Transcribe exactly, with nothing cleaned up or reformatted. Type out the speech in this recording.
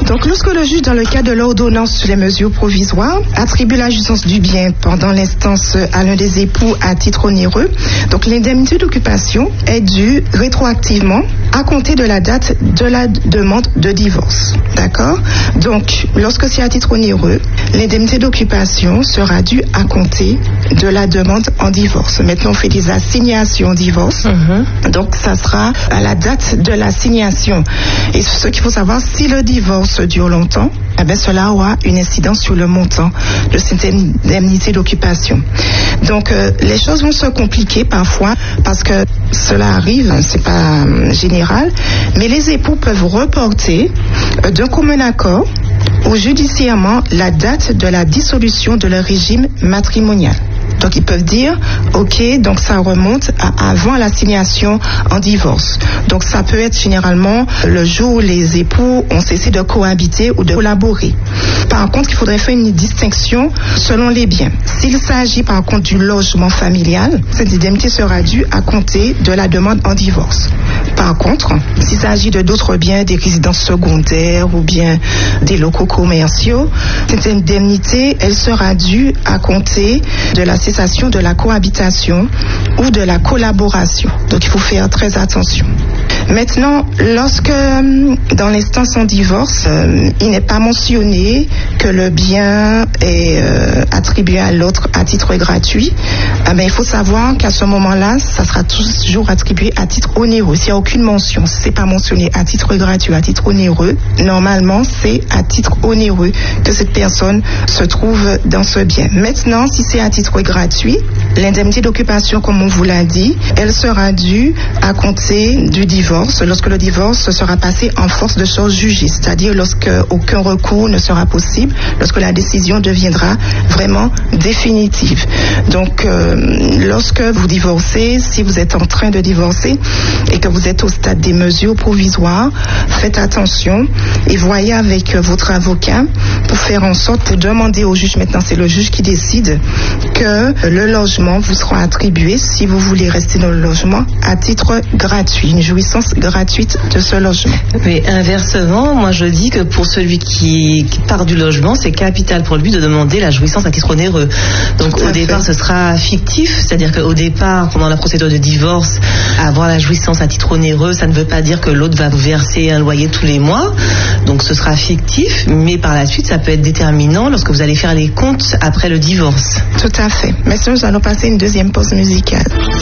Donc, lorsque le juge, dans le cas de l'ordonnance sur les mesures provisoires, attribue la jouissance du bien pendant l'instance à l'un des époux à titre onéreux, donc l'indemnité d'occupation est due rétroactivement à compter de la date de la demande de divorce. D'accord? Donc, lorsque c'est à titre onéreux, l'indemnité d'occupation sera due à compter de la demande en divorce. Maintenant, on fait des assignations en divorce. Mm-hmm. Donc, ça sera à la date de l'assignation. Et ce qu'il faut savoir, si le divorce dure longtemps, eh bien, cela aura une incidence sur le montant de cette indemnité d'occupation. Donc, euh, les choses vont se compliquer parfois parce que cela arrive, c'est pas euh, général, mais les époux peuvent reporter euh, d'un commun accord ou judiciairement la date de la dissolution de leur régime matrimonial. Donc, ils peuvent dire, OK, donc ça remonte à avant l'assignation en divorce. Donc, ça peut être généralement le jour où les époux ont cessé de cohabiter ou de collaborer. Par contre, il faudrait faire une distinction selon les biens. S'il s'agit par contre du logement familial, cette indemnité sera due à compter de la demande en divorce. Par contre, s'il s'agit de d'autres biens, des résidences secondaires ou bien des locaux commerciaux, cette indemnité, elle sera due à compter de la cessation de la cohabitation ou de la collaboration. Donc, il faut faire très attention. Maintenant, lorsque dans l'instance en divorce, euh, il n'est pas mentionné que le bien est euh, attribué à l'autre à titre gratuit, eh bien, il faut savoir qu'à ce moment-là, ça sera toujours attribué à titre onéreux. S'il n'y a aucune mention, si ce n'est pas mentionné à titre gratuit, à titre onéreux, normalement, c'est à titre onéreux que cette personne se trouve dans ce bien. Maintenant, si c'est à titre gratuit, l'indemnité d'occupation, comme on vous l'a dit, elle sera due à compter du divorce, lorsque le divorce sera passé en force de chose jugée, c'est-à-dire lorsque aucun recours ne sera possible, lorsque la décision deviendra vraiment définitive. Donc, euh, lorsque vous divorcez, si vous êtes en train de divorcer et que vous êtes au stade des mesures provisoires, faites attention et voyez avec votre avocat pour faire en sorte, pour demander au juge, maintenant c'est le juge qui décide, que le logement vous sera attribué, si vous voulez rester dans le logement, à titre gratuit, une jouissance gratuite de ce logement. Mais inversement, moi je dis que pour celui qui, qui part du logement, c'est capital pour lui de demander la jouissance à titre onéreux. Donc au départ, ce sera fictif, c'est-à-dire qu'au départ, pendant la procédure de divorce, avoir la jouissance à titre onéreux, ça ne veut pas dire que l'autre va vous verser un loyer tous les mois. Donc ce sera fictif, mais par la suite, ça peut être déterminant lorsque vous allez faire les comptes après le divorce. Tout à fait. Maintenant, nous allons passer une deuxième pause musicale.